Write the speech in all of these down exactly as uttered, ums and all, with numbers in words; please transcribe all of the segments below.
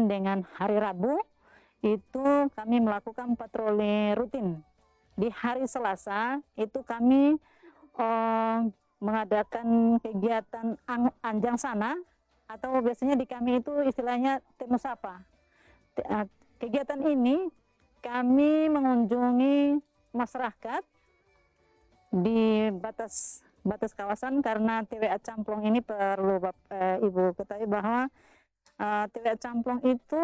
Senin dengan hari Rabu itu kami melakukan patroli rutin. Di hari Selasa itu kami uh, mengadakan kegiatan anjang sana, atau biasanya di kami itu istilahnya temu sapa. Kegiatan ini kami mengunjungi masyarakat di batas batas kawasan, karena T W A Camplong ini perlu eh, Ibu ketahui bahwa eh, T W A Camplong itu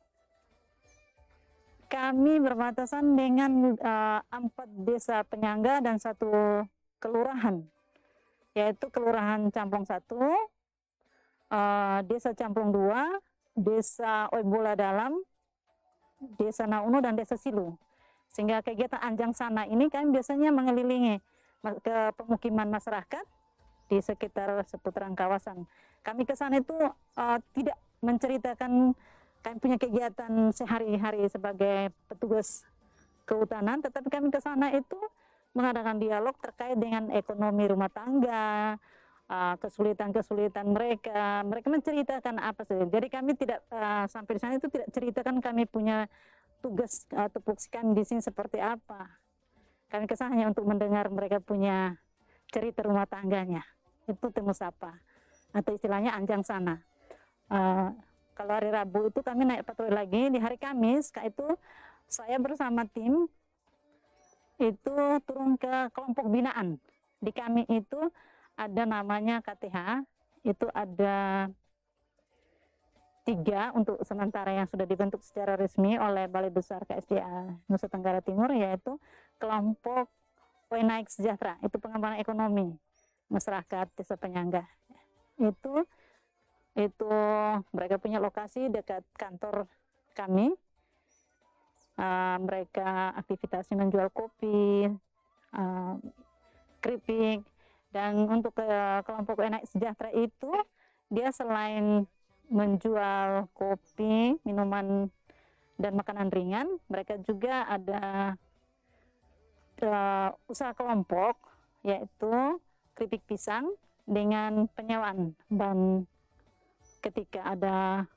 kami berbatasan dengan eh, empat desa penyangga dan satu kelurahan, yaitu Kelurahan Camplong satu, eh, Desa Camplong dua, Desa Oibola Dalam, Desa Nauno, dan Desa Silu. Sehingga kegiatan anjang sana ini kami biasanya mengelilingi ke pemukiman masyarakat di sekitar seputaran kawasan. Kami ke sana itu uh, tidak menceritakan kami punya kegiatan sehari-hari sebagai petugas kehutanan, tetapi kami ke sana itu mengadakan dialog terkait dengan ekonomi rumah tangga, kesulitan-kesulitan uh, mereka. Mereka menceritakan apa saja. Jadi kami tidak uh, sampai di sana itu tidak ceritakan kami punya tugas atau tupoksi kami di sini seperti apa. Kami kesana hanya untuk mendengar mereka punya cerita rumah tangganya. Itu temu sapa, atau istilahnya anjang sana. Uh, kalau hari Rabu itu kami naik patroli lagi. Di hari Kamis, itu saya bersama tim itu turun ke kelompok binaan. Di kami itu ada namanya K T H, itu ada tiga untuk sementara yang sudah dibentuk secara resmi oleh Balai Besar K S D A Nusa Tenggara Timur, yaitu kelompok Wenaik Sejahtera, itu pengembangan ekonomi masyarakat desa penyangga. Itu itu mereka punya lokasi dekat kantor kami. Uh, mereka aktivitasnya menjual kopi, uh, keripik, dan untuk uh, kelompok Wenaik Sejahtera itu dia selain menjual kopi, minuman, dan makanan ringan, mereka juga ada uh, usaha kelompok, yaitu keripik pisang dengan penyewaan ban ketika ada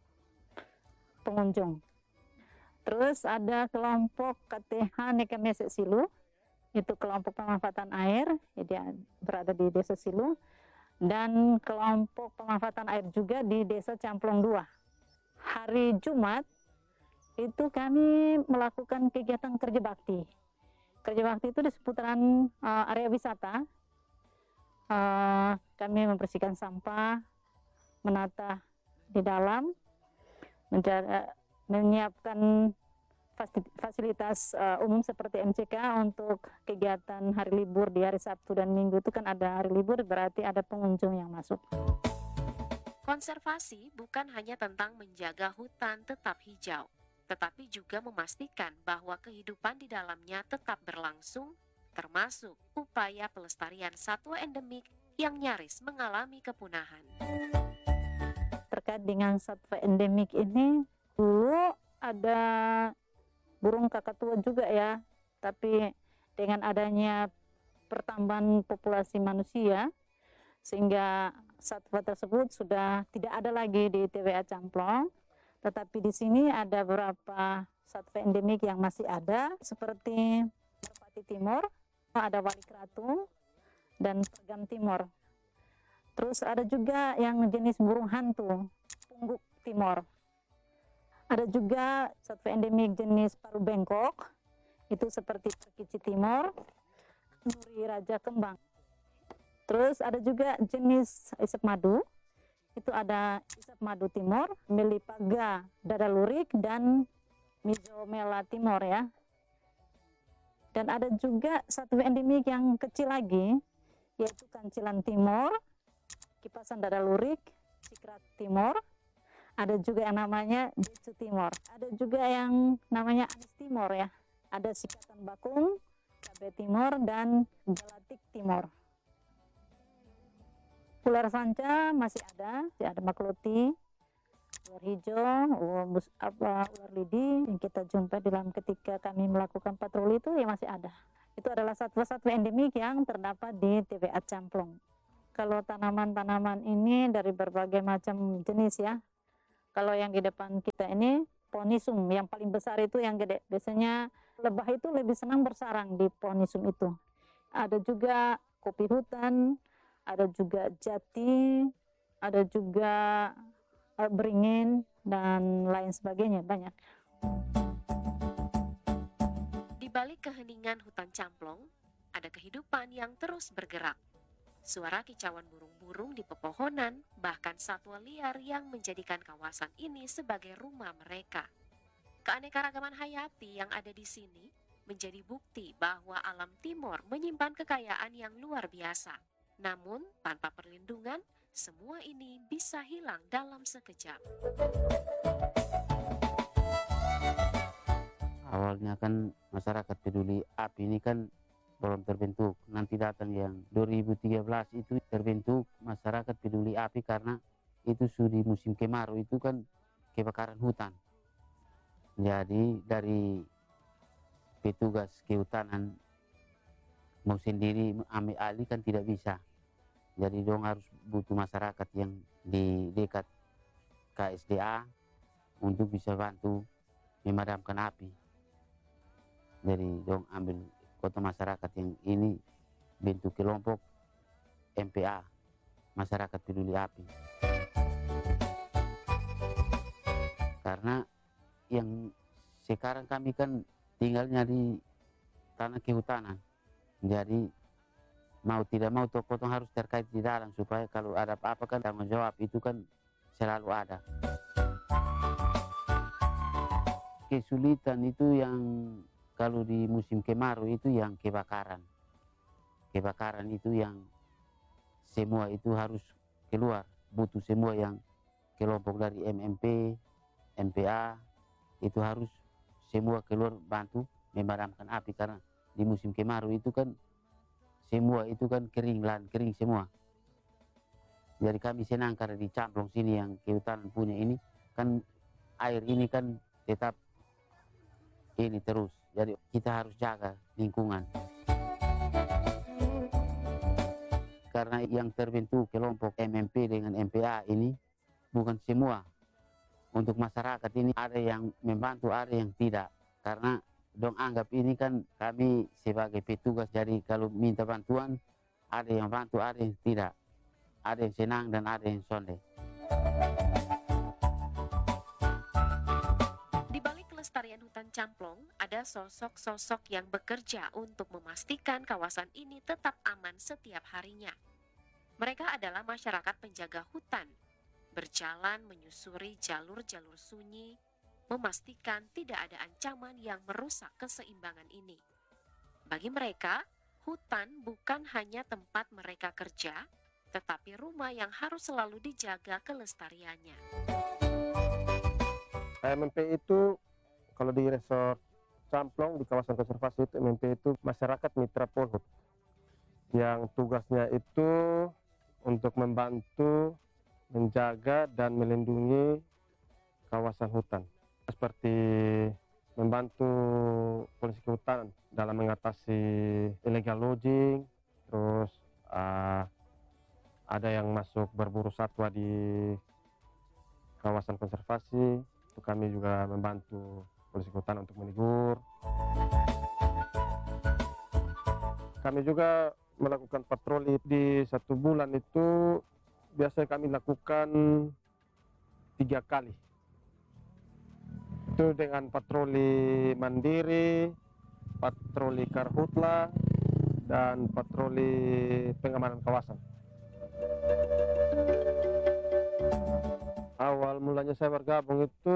pengunjung. Terus ada kelompok K T H Nekemese Silu, itu kelompok pemanfaatan air, jadi berada di Desa Silu, dan kelompok pemanfaatan air juga di Desa Camplong dua. Hari Jumat itu kami melakukan kegiatan kerja bakti. Kerja bakti itu di seputaran uh, area wisata. Uh, kami membersihkan sampah, menata di dalam, menjaga, menyiapkan fasilitas uh, umum seperti M C K untuk kegiatan hari libur di hari Sabtu dan Minggu. Itu kan ada hari libur, berarti ada pengunjung yang masuk. Konservasi bukan hanya tentang menjaga hutan tetap hijau, tetapi juga memastikan bahwa kehidupan di dalamnya tetap berlangsung, termasuk upaya pelestarian satwa endemik yang nyaris mengalami kepunahan. Terkait dengan satwa endemik ini, dulu ada burung kakatua juga ya, tapi dengan adanya pertambahan populasi manusia, sehingga satwa tersebut sudah tidak ada lagi di T W A Camplong. Tetapi di sini ada beberapa satwa endemik yang masih ada, seperti merpati timur, ada walik ratu, dan pegam timur. Terus ada juga yang jenis burung hantu, pungguk timur. Ada juga satwa endemik jenis paru bengkok, itu seperti perkici timur, nuri raja kembang. Terus ada juga jenis isap madu, itu ada isap madu timur, melipaga dada lurik, dan mizomela timur ya. Dan ada juga satwa endemik yang kecil lagi, yaitu kancilan timur, kipasan dada lurik, cikrat timur. Ada juga yang namanya jecu timur. Ada juga yang namanya anis timur ya. Ada sikatan bakung, cabai timur, dan galatik timur. Ular sanca masih ada, masih ada makloti, ular hijau, ular, apa, ular lidi yang kita jumpa dalam ketika kami melakukan patroli itu ya masih ada. Itu adalah satwa-satwa endemik yang terdapat di T W A Camplong. Kalau tanaman-tanaman ini dari berbagai macam jenis ya. Kalau yang di depan kita ini pohon nisum, yang paling besar itu yang gede. Biasanya lebah itu lebih senang bersarang di pohon nisum itu. Ada juga kopi hutan, ada juga jati, ada juga eh, beringin, dan lain sebagainya, banyak. Di balik keheningan hutan Camplong, ada kehidupan yang terus bergerak. Suara kicauan burung-burung di pepohonan, bahkan satwa liar yang menjadikan kawasan ini sebagai rumah mereka. Keanekaragaman hayati yang ada di sini menjadi bukti bahwa alam Timor menyimpan kekayaan yang luar biasa. Namun, tanpa perlindungan, semua ini bisa hilang dalam sekejap. Awalnya kan masyarakat peduli api ini kan belum terbentuk. Nanti datang yang dua ribu tiga belas itu terbentuk masyarakat peduli api karena itu sudah musim kemarau, itu kan kebakaran hutan. Jadi dari petugas kehutanan mau sendiri ambil alih kan tidak bisa. Jadi dong harus butuh masyarakat yang di dekat K S D A untuk bisa bantu memadamkan api. Jadi dong ambil kota masyarakat yang ini bentuk kelompok M P A, Masyarakat Peduli Api. Karena yang sekarang kami kan tinggalnya di tanah kehutanan. Jadi mau tidak mau tokoh harus terkait di dalam supaya kalau ada apa-apa kan tanggung jawab itu kan selalu ada. Kesulitan itu yang kalau di musim kemarau itu yang kebakaran. Kebakaran itu yang semua itu harus keluar. Butuh semua yang kelompok dari M M P, M P A, itu harus semua keluar bantu memadamkan api. Karena di musim kemarau itu kan semua itu kan kering, lahan kering semua. Jadi kami senang karena di Camplong sini yang kehutanan punya ini, kan air ini kan tetap ini terus. Jadi kita harus jaga lingkungan. Karena yang terbentuk kelompok M M P dengan M P A ini bukan semua. Untuk masyarakat ini ada yang membantu, ada yang tidak. Karena dong anggap ini kan kami sebagai petugas, jadi kalau minta bantuan ada yang bantu, ada yang tidak. Ada yang senang dan ada yang sonde. Di balik kelestarian hutan Camplong, ada sosok-sosok yang bekerja untuk memastikan kawasan ini tetap aman setiap harinya. Mereka adalah masyarakat penjaga hutan, berjalan menyusuri jalur-jalur sunyi, memastikan tidak ada ancaman yang merusak keseimbangan ini. Bagi mereka, hutan bukan hanya tempat mereka kerja, tetapi rumah yang harus selalu dijaga kelestariannya. M M P itu kalau di resort Camplong di kawasan konservasi itu M M P itu masyarakat mitra Polhut yang tugasnya itu untuk membantu menjaga dan melindungi kawasan hutan, seperti membantu polisi kehutanan dalam mengatasi illegal logging, terus uh, ada yang masuk berburu satwa di kawasan konservasi, itu kami juga membantu polisi kehutanan untuk menegur. Kami juga melakukan patroli di satu bulan itu biasa kami lakukan tiga kali. Itu dengan patroli mandiri, patroli karhutla, dan patroli pengamanan kawasan. Awal mulanya saya bergabung itu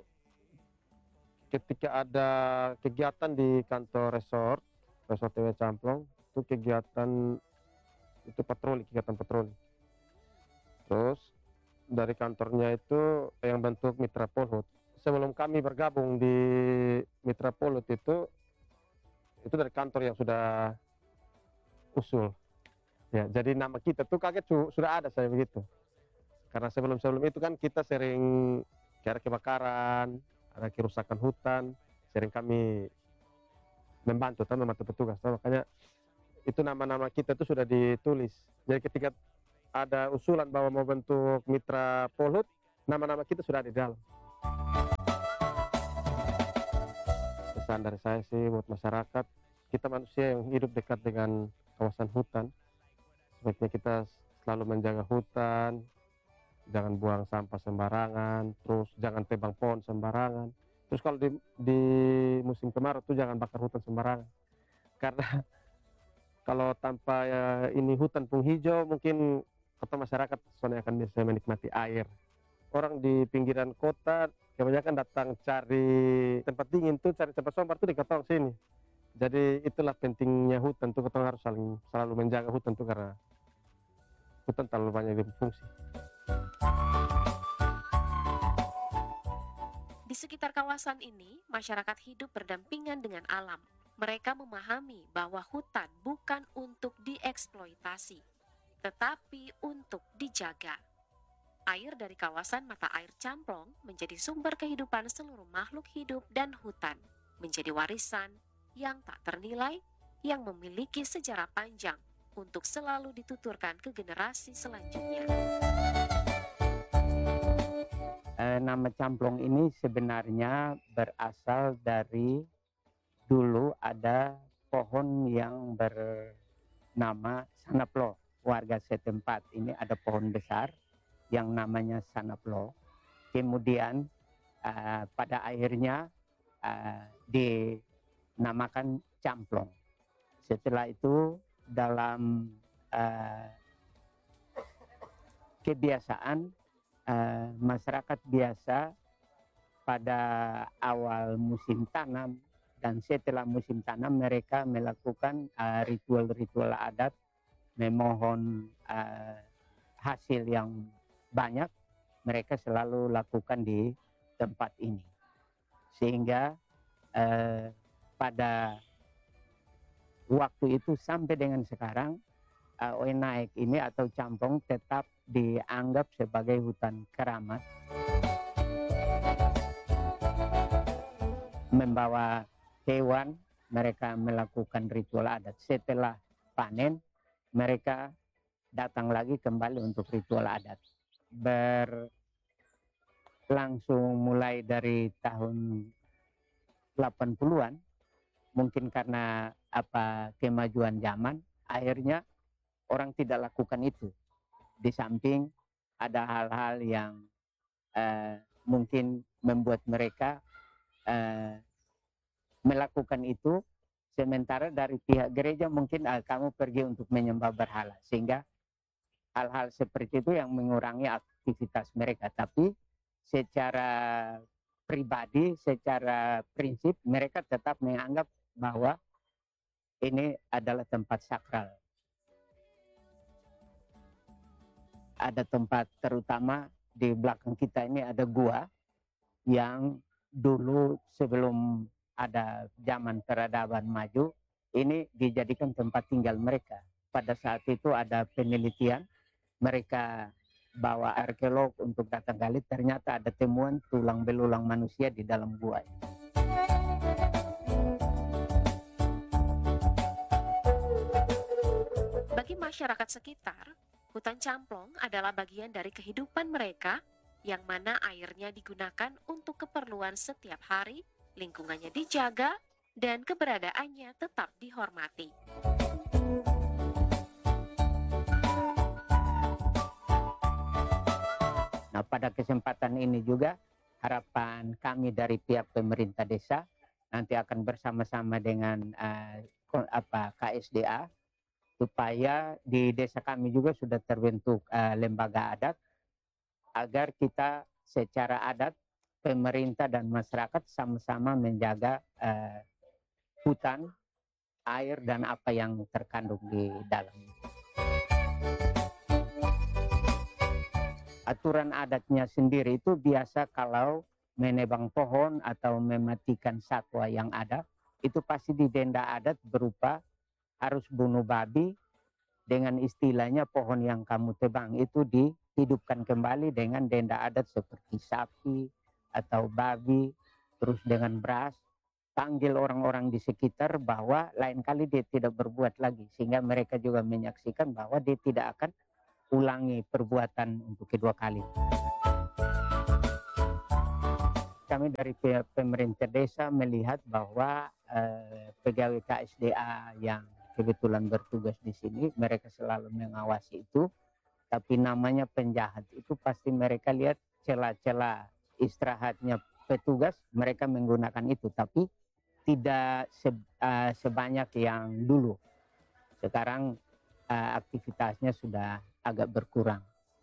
ketika ada kegiatan di kantor resort, Resort T W Camplong, itu kegiatan itu patroli, kegiatan patroli. Terus dari kantornya itu yang bentuk Mitra Polhut. Sebelum kami bergabung di Mitra Polhut itu, itu dari kantor yang sudah usul. Ya, jadi nama kita tuh kaget sudah ada saya begitu. Karena sebelum-sebelum itu kan kita sering ada kebakaran, ada kerusakan hutan, sering kami membantu, membantu petugas. Makanya itu nama-nama kita itu sudah ditulis. Jadi ketika ada usulan bahwa mau bentuk Mitra Polhut, nama-nama kita sudah ada di dalam. Pesan dari saya sih buat masyarakat, kita manusia yang hidup dekat dengan kawasan hutan, sebaiknya kita selalu menjaga hutan, jangan buang sampah sembarangan, terus jangan tebang pohon sembarangan. Terus kalau di, di musim kemarau tuh jangan bakar hutan sembarangan. Karena kalau tanpa ya, ini hutan pun hijau, mungkin kota masyarakat soalnya akan bisa menikmati air. Orang di pinggiran kota kebanyakan datang cari tempat dingin tuh, cari tempat sombar tuh di Katong sini. Jadi itulah pentingnya hutan tuh, Katong harus saling selalu menjaga hutan tuh karena hutan terlalu banyak berfungsi. Di sekitar kawasan ini, masyarakat hidup berdampingan dengan alam. Mereka memahami bahwa hutan bukan untuk dieksploitasi, tetapi untuk dijaga. Air dari kawasan mata air Camplong menjadi sumber kehidupan seluruh makhluk hidup dan hutan, menjadi warisan yang tak ternilai, yang memiliki sejarah panjang untuk selalu dituturkan ke generasi selanjutnya. Eh, nama Camplong ini sebenarnya berasal dari dulu ada pohon yang bernama sanaplo. Warga setempat ini ada pohon besar yang namanya sanaplo. Kemudian uh, pada akhirnya uh, dinamakan Camplong. Setelah itu dalam uh, kebiasaan uh, masyarakat biasa pada awal musim tanam dan setelah musim tanam mereka melakukan ritual-ritual uh, adat memohon uh, hasil yang banyak, mereka selalu lakukan di tempat ini. Sehingga eh, pada waktu itu sampai dengan sekarang, eh, Oenaek ini atau Camplong tetap dianggap sebagai hutan keramat. Membawa hewan, mereka melakukan ritual adat. Setelah panen, mereka datang lagi kembali untuk ritual adat. Berlangsung mulai dari tahun delapan puluhan, mungkin karena apa kemajuan zaman, akhirnya orang tidak lakukan itu. Di samping ada hal-hal yang eh, mungkin membuat mereka eh, melakukan itu, sementara dari pihak gereja mungkin eh, kamu pergi untuk menyembah berhala, sehingga hal-hal seperti itu yang mengurangi aktivitas mereka. Tapi secara pribadi, secara prinsip, mereka tetap menganggap bahwa ini adalah tempat sakral. Ada tempat terutama di belakang kita ini ada gua yang dulu sebelum ada zaman peradaban maju, ini dijadikan tempat tinggal mereka. Pada saat itu ada penelitian, mereka bawa arkeolog untuk datang gali, ternyata ada temuan tulang belulang manusia di dalam gua. Bagi masyarakat sekitar, hutan Camplong adalah bagian dari kehidupan mereka yang mana airnya digunakan untuk keperluan setiap hari, lingkungannya dijaga, dan keberadaannya tetap dihormati. Nah, pada kesempatan ini juga harapan kami dari pihak pemerintah desa nanti akan bersama-sama dengan uh, apa K S D A supaya di desa kami juga sudah terbentuk uh, lembaga adat agar kita secara adat pemerintah dan masyarakat sama-sama menjaga uh, hutan, air dan apa yang terkandung di dalamnya. Aturan adatnya sendiri itu biasa kalau menebang pohon atau mematikan satwa yang ada, itu pasti didenda adat berupa harus bunuh babi, dengan istilahnya pohon yang kamu tebang itu dihidupkan kembali dengan denda adat seperti sapi atau babi, terus dengan beras, panggil orang-orang di sekitar bahwa lain kali dia tidak berbuat lagi, sehingga mereka juga menyaksikan bahwa dia tidak akan ulangi perbuatan untuk kedua kali. kami dari pe- pemerintah desa melihat bahwa eh, pegawai K S D A yang kebetulan bertugas di sini, mereka selalu mengawasi itu, tapi namanya penjahat itu pasti mereka lihat celah-celah istirahatnya petugas, mereka menggunakan itu, tapi tidak se, uh, sebanyak yang dulu. Sekarang uh, aktivitasnya sudah agak berkurang.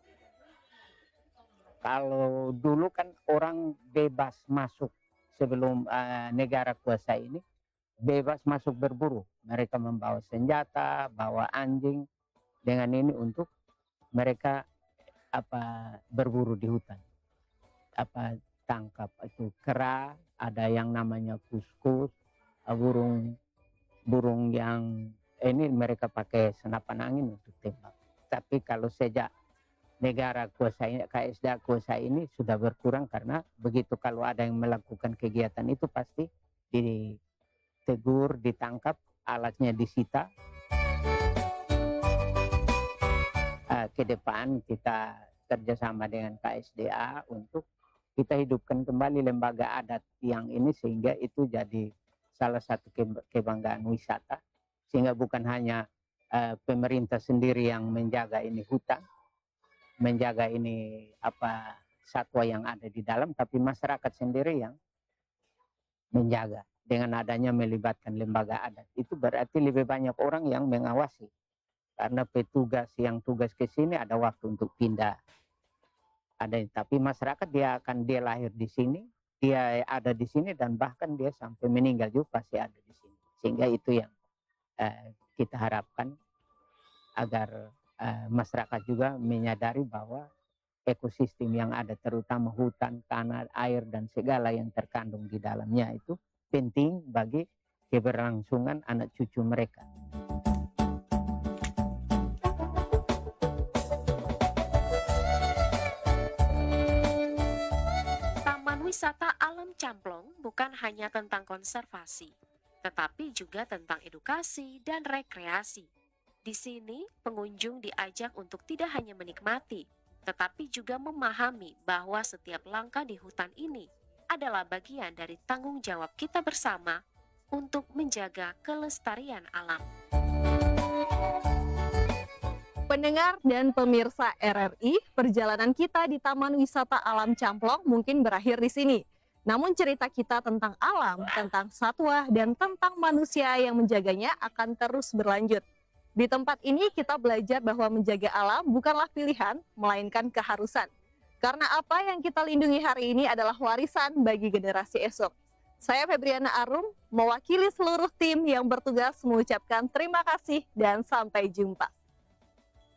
Kalau dulu kan orang bebas masuk sebelum uh, negara kuasa ini, bebas masuk berburu. Mereka membawa senjata, bawa anjing, dengan ini untuk mereka apa berburu di hutan. Apa tangkap itu kera, ada yang namanya kuskus, burung burung yang ini mereka pakai senapan angin untuk tembak. Tapi kalau sejak negara kuasa ini, K S D A kuasa ini sudah berkurang karena begitu kalau ada yang melakukan kegiatan itu pasti ditegur, ditangkap, alatnya disita. Uh, ke depan kita kerjasama dengan K S D A untuk kita hidupkan kembali lembaga adat yang ini sehingga itu jadi salah satu kebanggaan wisata, sehingga bukan hanya uh, pemerintah sendiri yang menjaga ini hutan, menjaga ini apa satwa yang ada di dalam, tapi masyarakat sendiri yang menjaga dengan adanya melibatkan lembaga adat. Itu berarti lebih banyak orang yang mengawasi, karena petugas yang tugas ke sini ada waktu untuk pindah. Ada, tapi masyarakat dia akan dia lahir di sini, dia ada di sini dan bahkan dia sampai meninggal juga pasti ada di sini. Sehingga itu yang uh, kita harapkan agar uh, masyarakat juga menyadari bahwa ekosistem yang ada terutama hutan, tanah, air dan segala yang terkandung di dalamnya itu penting bagi keberlangsungan anak cucu mereka. Wisata Alam Camplong bukan hanya tentang konservasi, tetapi juga tentang edukasi dan rekreasi. Di sini, pengunjung diajak untuk tidak hanya menikmati, tetapi juga memahami bahwa setiap langkah di hutan ini adalah bagian dari tanggung jawab kita bersama untuk menjaga kelestarian alam. Pendengar dan pemirsa R R I, perjalanan kita di Taman Wisata Alam Camplong mungkin berakhir di sini. Namun cerita kita tentang alam, tentang satwa, dan tentang manusia yang menjaganya akan terus berlanjut. Di tempat ini kita belajar bahwa menjaga alam bukanlah pilihan, melainkan keharusan. Karena apa yang kita lindungi hari ini adalah warisan bagi generasi esok. Saya Febriana Arum, mewakili seluruh tim yang bertugas mengucapkan terima kasih dan sampai jumpa.